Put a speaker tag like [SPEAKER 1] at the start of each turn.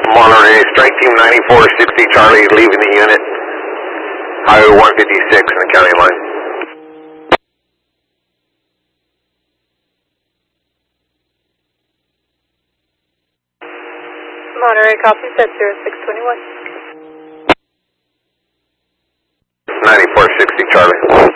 [SPEAKER 1] Monterey, strike team 9460 Charlie leaving the unit. Highway 156 in the county line.
[SPEAKER 2] Monterey, copy, set 0621.
[SPEAKER 1] 9460 Charlie.